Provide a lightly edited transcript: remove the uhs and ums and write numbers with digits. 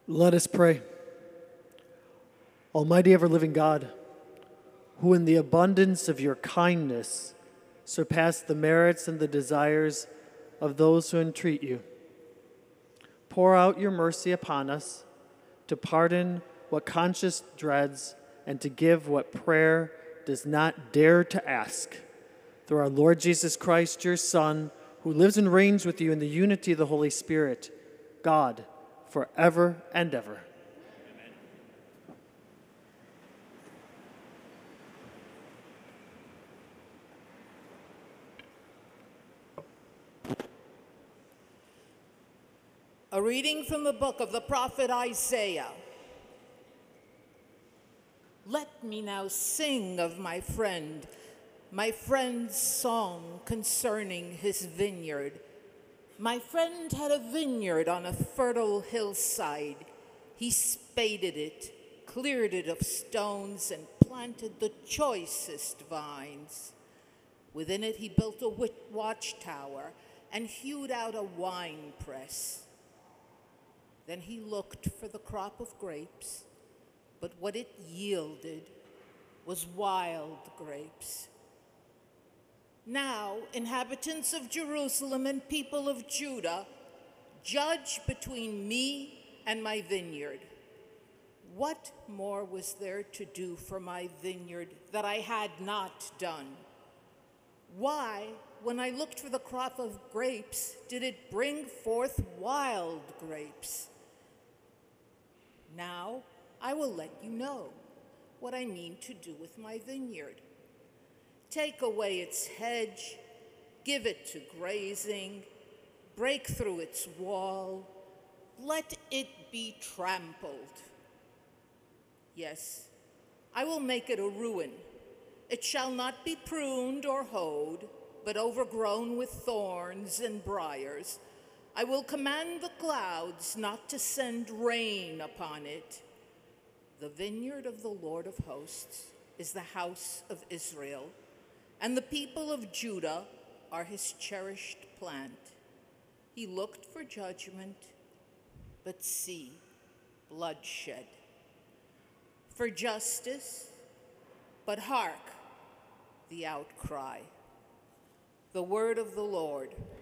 Let us pray. Almighty ever-living God, who in the abundance of your kindness surpass the merits and the desires of those who entreat you, pour out your mercy upon us to pardon what conscience dreads and to give what prayer does not dare to ask. Through our Lord Jesus Christ, your Son, who lives and reigns with you in the unity of the Holy Spirit, God, forever and ever. Amen. A reading from the book of the prophet Isaiah. Let me now sing of my friend's song concerning his vineyard. My friend had a vineyard on a fertile hillside. He spaded it, cleared it of stones, and planted the choicest vines. Within it he built a watchtower and hewed out a wine press. Then he looked for the crop of grapes, but what it yielded was wild grapes. Now, inhabitants of Jerusalem and people of Judah, judge between me and my vineyard. What more was there to do for my vineyard that I had not done? Why, when I looked for the crop of grapes, did it bring forth wild grapes? Now I will let you know what I mean to do with my vineyard. Take away its hedge, give it to grazing, break through its wall, let it be trampled. Yes, I will make it a ruin. It shall not be pruned or hoed, but overgrown with thorns and briars. I will command the clouds not to send rain upon it. The vineyard of the Lord of hosts is the house of Israel, and the people of Judah are his cherished plant. He looked for judgment, but see, bloodshed. For justice, but hark, the outcry. The word of the Lord.